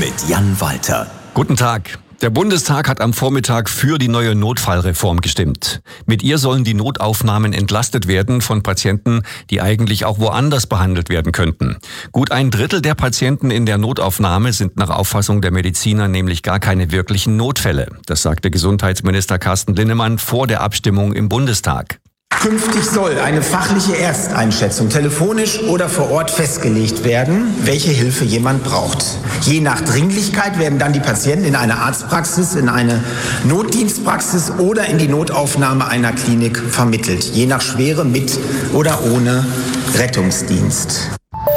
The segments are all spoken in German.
mit Jan Walter. Guten Tag. Der Bundestag hat am Vormittag für die neue Notfallreform gestimmt. Mit ihr sollen die Notaufnahmen entlastet werden von Patienten, die eigentlich auch woanders behandelt werden könnten. Gut ein Drittel der Patienten in der Notaufnahme sind nach Auffassung der Mediziner nämlich gar keine wirklichen Notfälle. Das sagte Gesundheitsminister Carsten Linnemann vor der Abstimmung im Bundestag. Künftig soll eine fachliche Ersteinschätzung telefonisch oder vor Ort festgelegt werden, welche Hilfe jemand braucht. Je nach Dringlichkeit werden dann die Patienten in eine Arztpraxis, in eine Notdienstpraxis oder in die Notaufnahme einer Klinik vermittelt. Je nach Schwere mit oder ohne Rettungsdienst.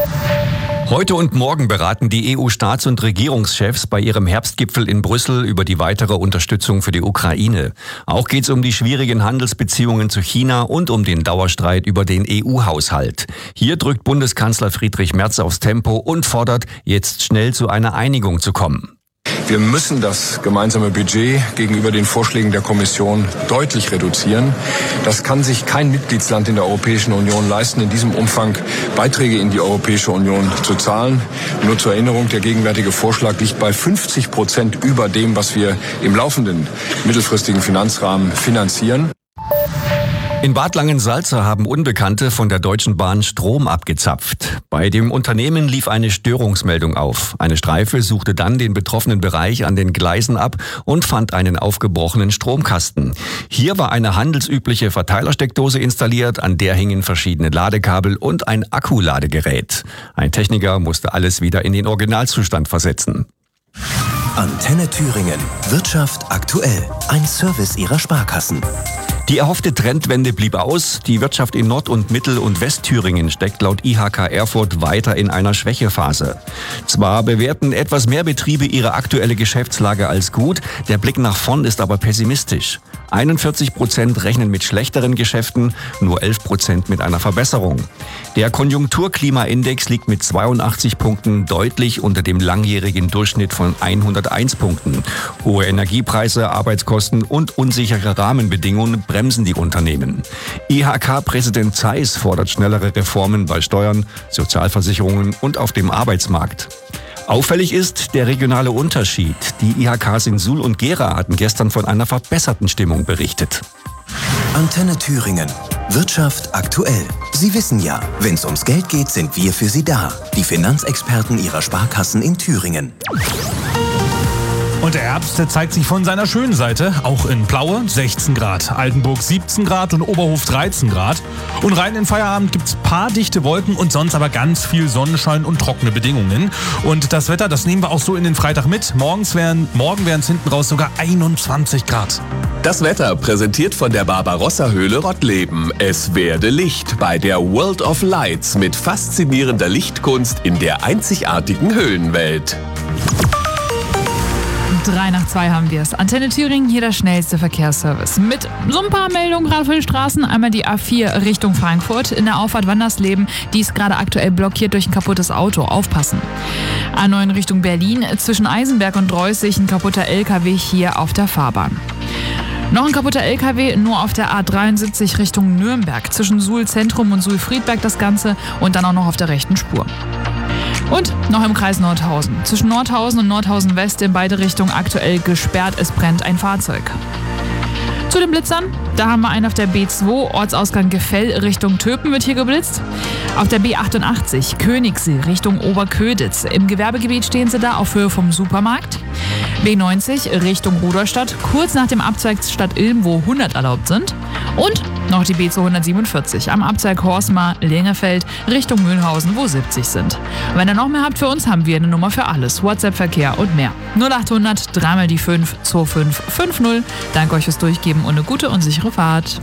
Heute und morgen beraten die EU-Staats- und Regierungschefs bei ihrem Herbstgipfel in Brüssel über die weitere Unterstützung für die Ukraine. Auch geht es um die schwierigen Handelsbeziehungen zu China und um den Dauerstreit über den EU-Haushalt. Hier drückt Bundeskanzler Friedrich Merz aufs Tempo und fordert, jetzt schnell zu einer Einigung zu kommen. Wir müssen das gemeinsame Budget gegenüber den Vorschlägen der Kommission deutlich reduzieren. Das kann sich kein Mitgliedsland in der Europäischen Union leisten, in diesem Umfang Beiträge in die Europäische Union zu zahlen. Nur zur Erinnerung, der gegenwärtige Vorschlag liegt bei 50% über dem, was wir im laufenden mittelfristigen Finanzrahmen finanzieren. In Bad Langensalza haben Unbekannte von der Deutschen Bahn Strom abgezapft. Bei dem Unternehmen lief eine Störungsmeldung auf. Eine Streife suchte dann den betroffenen Bereich an den Gleisen ab und fand einen aufgebrochenen Stromkasten. Hier war eine handelsübliche Verteilersteckdose installiert, an der hingen verschiedene Ladekabel und ein Akkuladegerät. Ein Techniker musste alles wieder in den Originalzustand versetzen. Antenne Thüringen. Wirtschaft aktuell. Ein Service Ihrer Sparkassen. Die erhoffte Trendwende blieb aus. Die Wirtschaft in Nord- und Mittel- und Westthüringen steckt laut IHK Erfurt weiter in einer Schwächephase. Zwar bewerten etwas mehr Betriebe ihre aktuelle Geschäftslage als gut, der Blick nach vorn ist aber pessimistisch. 41% rechnen mit schlechteren Geschäften, nur 11% mit einer Verbesserung. Der Konjunkturklimaindex liegt mit 82 Punkten deutlich unter dem langjährigen Durchschnitt von 101 Punkten. Hohe Energiepreise, Arbeitskosten und unsichere Rahmenbedingungen bremsen die Unternehmen. IHK-Präsident Zeiss fordert schnellere Reformen bei Steuern, Sozialversicherungen und auf dem Arbeitsmarkt. Auffällig ist der regionale Unterschied. Die IHKs in Suhl und Gera hatten gestern von einer verbesserten Stimmung berichtet. Antenne Thüringen. Wirtschaft aktuell. Sie wissen ja, wenn es ums Geld geht, sind wir für Sie da. Die Finanzexperten Ihrer Sparkassen in Thüringen. Und der Herbst, der zeigt sich von seiner schönen Seite. Auch in Plaue 16 Grad, Altenburg 17 Grad und Oberhof 13 Grad. Und rein in Feierabend gibt's paar dichte Wolken und sonst aber ganz viel Sonnenschein und trockene Bedingungen. Und das Wetter, das nehmen wir auch so in den Freitag mit. Morgen wären es hinten raus sogar 21 Grad. Das Wetter präsentiert von der Barbarossa-Höhle Rottleben. Es werde Licht bei der World of Lights mit faszinierender Lichtkunst in der einzigartigen Höhlenwelt. 3:02 haben wir es. Antenne Thüringen, hier der schnellste Verkehrsservice. Mit so ein paar Meldungen gerade für die Straßen. Einmal die A4 Richtung Frankfurt. In der Auffahrt Wandersleben, die ist gerade aktuell blockiert durch ein kaputtes Auto. Aufpassen. A9 Richtung Berlin. Zwischen Eisenberg und Reußig ein kaputter LKW hier auf der Fahrbahn. Noch ein kaputter LKW, nur auf der A73 Richtung Nürnberg. Zwischen Suhl Zentrum und Suhl Friedberg das Ganze und dann auch noch auf der rechten Spur. Und noch im Kreis Nordhausen. Zwischen Nordhausen und Nordhausen West in beide Richtungen aktuell gesperrt. Es brennt ein Fahrzeug. Zu den Blitzern, da haben wir einen auf der B2, Ortsausgang Gefell Richtung Töpen wird hier geblitzt. Auf der B88 Königssee Richtung Oberköditz. Im Gewerbegebiet stehen sie da auf Höhe vom Supermarkt. B90 Richtung Rudolstadt, kurz nach dem Abzweig Stadt Ilm, wo 100 erlaubt sind. Und noch die B247 am Abzweig Horstmar-Lengefeld Richtung Mühlhausen, wo 70 sind. Und wenn ihr noch mehr habt für uns, haben wir eine Nummer für alles. WhatsApp-Verkehr und mehr. 0800 3 die 5 2550. Danke euch fürs Durchgeben und eine gute und sichere Fahrt.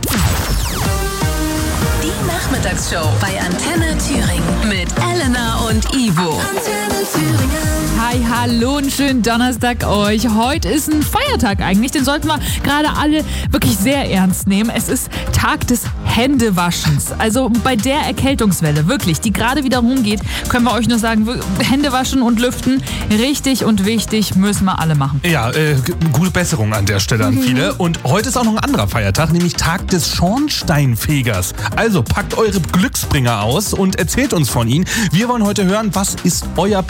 Die Nachmittagsshow bei Antenne Thüringen mit Elena und Ivo. Antenne Thüringen. Hi, hallo und schönen Donnerstag euch. Heute ist ein Feiertag eigentlich, den sollten wir gerade alle wirklich sehr ernst nehmen. Es ist Tag des Händewaschens. Also bei der Erkältungswelle, wirklich, die gerade wieder rumgeht, können wir euch nur sagen, Hände waschen und lüften, richtig und wichtig, müssen wir alle machen. Ja, gute Besserung an der Stelle an viele. Und heute ist auch noch ein anderer Feiertag, nämlich Tag des Schornsteinfegers. Also packt eure Glücksbringer aus und erzählt uns von ihnen. Wir wollen heute hören, was ist euer